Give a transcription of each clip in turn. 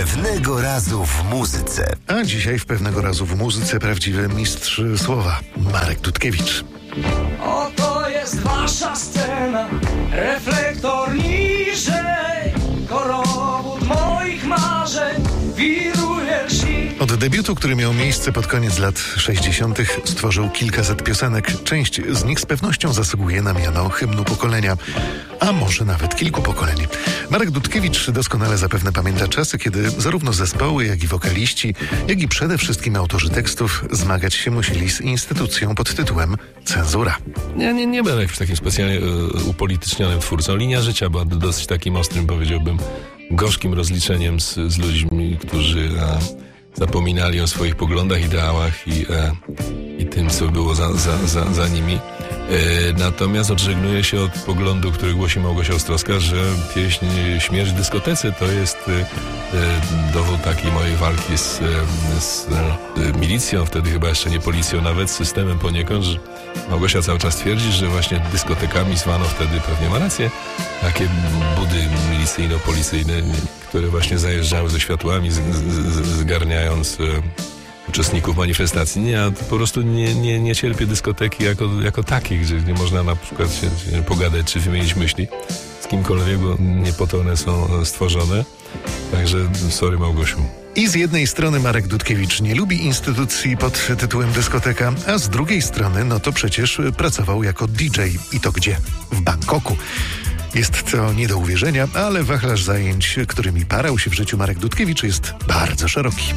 Pewnego razu w muzyce. A dzisiaj w Pewnego razu w muzyce prawdziwy mistrz słowa Marek Dudkiewicz. Oto jest wasza scena, reflektor niżej, korowód moich marzeń, wiruje lśni. Od debiutu, który miał miejsce pod koniec lat 60., stworzył kilkaset piosenek. Część z nich z pewnością zasługuje na miano hymnu pokolenia, a może nawet kilku pokoleń. Marek Dudkiewicz doskonale zapewne pamięta czasy, kiedy zarówno zespoły, jak i wokaliści, jak i przede wszystkim autorzy tekstów zmagać się musieli z instytucją pod tytułem cenzura. Nie byłem jakimś takim specjalnie upolitycznionym twórcą. Linia życia była dosyć takim ostrym, powiedziałbym, gorzkim rozliczeniem z ludźmi, którzy zapominali o swoich poglądach, ideałach i tym, co było za nimi. Natomiast odżegnuję się od poglądu, który głosi Małgosia Ostrowska, że pieśń Śmierć w dyskotece to jest dowód takiej mojej walki z milicją, wtedy chyba jeszcze nie policją, nawet z systemem poniekąd, że Małgosia cały czas twierdzi, że właśnie dyskotekami zwano wtedy, pewnie ma rację, takie budy milicyjno-policyjne, które właśnie zajeżdżały ze światłami, zgarniając uczestników manifestacji. Ja po prostu nie cierpię dyskoteki jako takiej, gdzie nie można na przykład się pogadać czy wymienić myśli z kimkolwiek, bo nie po to one są stworzone. Także sorry, Małgosiu. I z jednej strony Marek Dudkiewicz nie lubi instytucji pod tytułem dyskoteka, a z drugiej strony no to przecież pracował jako DJ i to gdzie? W Bangkoku. Jest to nie do uwierzenia, ale wachlarz zajęć, którymi parał się w życiu Marek Dudkiewicz, jest bardzo szeroki.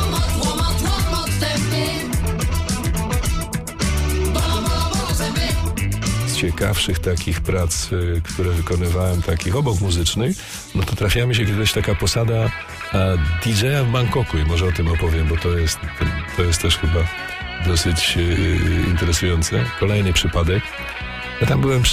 Z ciekawszych takich prac, które wykonywałem, takich obok muzycznych, no to trafiła mi się kiedyś taka posada DJ-a w Bangkoku i może o tym opowiem, bo to jest też chyba dosyć interesujące. Kolejny przypadek. Ja tam byłem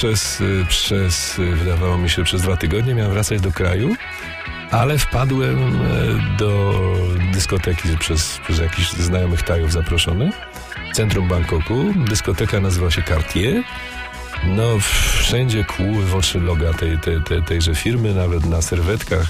wydawało mi się, przez 2 tygodnie, miałem wracać do kraju, ale wpadłem do dyskoteki przez jakichś znajomych Tajów zaproszonych w centrum Bangkoku. Dyskoteka nazywa się Cartier. No wszędzie kłuły w oczy loga tejże firmy, nawet na serwetkach.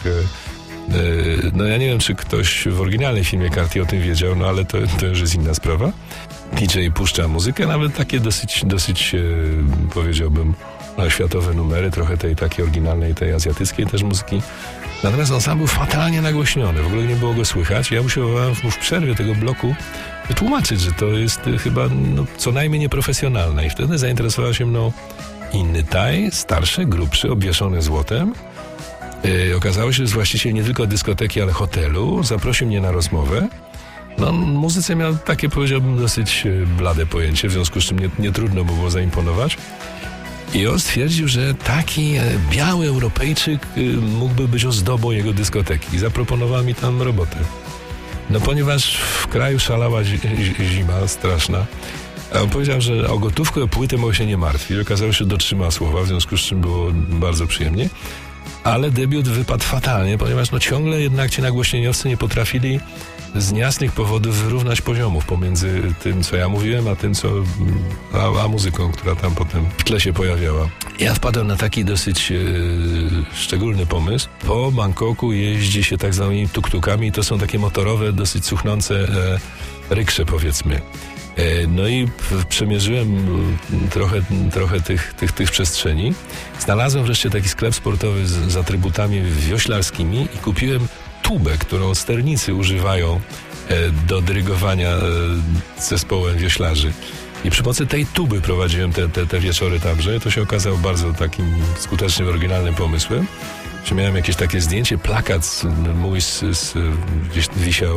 No ja nie wiem, czy ktoś w oryginalnej filmie Cartier o tym wiedział, no ale to już jest inna sprawa. DJ puszcza muzykę, nawet takie dosyć powiedziałbym, światowe numery, trochę tej takiej oryginalnej, tej azjatyckiej też muzyki. Natomiast on sam był fatalnie nagłośniony, w ogóle nie było go słychać. Ja musiałem w przerwie tego bloku wytłumaczyć, że to jest chyba co najmniej nieprofesjonalne. I wtedy zainteresował się mną inny Taj, starszy, grubszy, obwieszony złotem. Okazało się, że jest właściciel nie tylko dyskoteki, ale hotelu. Zaprosił mnie na rozmowę. No, muzyce miał takie, powiedziałbym, dosyć blade pojęcie, w związku z czym nie trudno było zaimponować. I on stwierdził, że taki biały Europejczyk mógłby być ozdobą jego dyskoteki. I zaproponował mi tam robotę. No ponieważ w kraju szalała zima straszna, a on powiedział, że o gotówkę, o płytę mogę się nie martwić. Okazało się, że dotrzyma słowa, w związku z czym było bardzo przyjemnie. Ale debiut wypadł fatalnie, ponieważ ciągle jednak ci nagłośnieniowcy nie potrafili z niejasnych powodów wyrównać poziomów pomiędzy tym, co ja mówiłem, a tym, a muzyką, która tam potem w tle się pojawiała. Ja wpadłem na taki dosyć szczególny pomysł. Po Bangkoku jeździ się tak zwanymi tuk-tukami. To są takie motorowe, dosyć cuchnące ryksze, powiedzmy. No i przemierzyłem trochę tych przestrzeni. Znalazłem wreszcie taki sklep sportowy z atrybutami wioślarskimi i kupiłem tubę, którą sternicy używają do dyrygowania zespołem wioślarzy. I przy pomocy tej tuby prowadziłem te wieczory tamże. To się okazało bardzo takim skutecznym, oryginalnym pomysłem. Że miałem jakieś takie zdjęcie, plakat mój gdzieś wisiał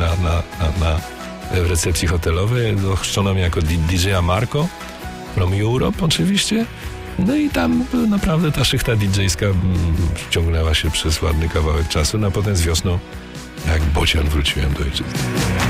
w recepcji hotelowej. Ochrzczono mnie jako DJ-a Marco from Europe oczywiście. No i tam naprawdę ta szychta DJ-ska ciągnęła się przez ładny kawałek czasu, no a potem z wiosną jak bocian wróciłem do ojczyzny.